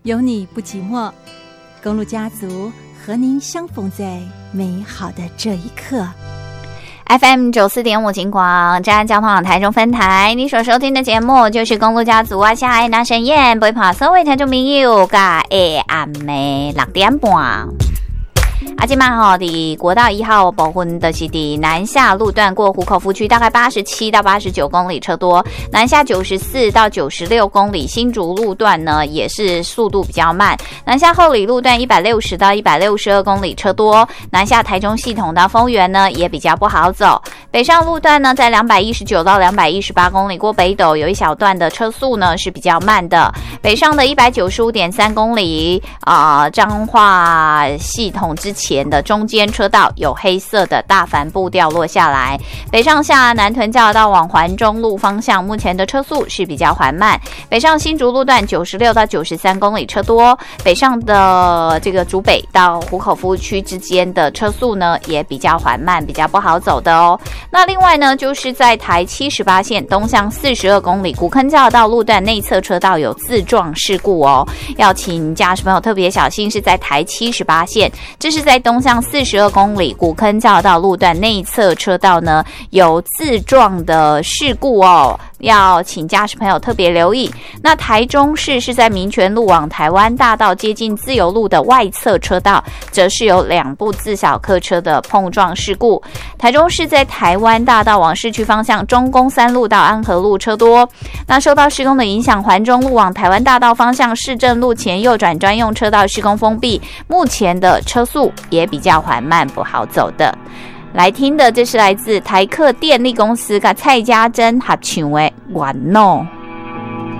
有你不寂寞，公路家族和您相逢在美好的这一刻。 FM 94.5金广嘉安交通网台中分台，你所收听的节目就是公路家族我是爱拿神燕，陪伴所有听众朋友甲下暗的6点半。今晚伫國道1號部分就是伫南下路段過湖口福區大概87到89公里車多，南下94到96公里，新竹路段呢也是速度比較慢，南下后里路段160到162公里車多，南下台中系統到豐原呢也比較不好走，北上路段呢在219到218公里過北斗有一小段的車速呢是比較慢的，北上的195.3公里彰化系統之前的中间车道有黑色的大帆布掉落下来，北上下南屯交流道往环中路方向目前的车速是比较缓慢，北上新竹路段96到93公里车多，北上的这个竹北到湖口服务区之间的车速呢也比较缓慢，比较不好走的哦。那另外呢就是在台78线东向42公里古坑交流道路段内侧车道有自撞事故哦，要请驾驶朋友特别小心，是在台78线，这是在东向42公里古坑交流道路段内侧车道呢有自撞的事故哦，要请驾驶朋友特别留意。那台中市是在民权路往台湾大道接近自由路的外侧车道，则是有2部自小客车的碰撞事故。台中市在台湾大道往市区方向中宫3路到安和路车多，那受到施工的影响，环中路往台湾大道方向市政路前右转专用车道施工封闭，目前的车速也比较缓慢，不好走的。来听的这是来自台客电力公司跟蔡家珍合唱的《玩弄》。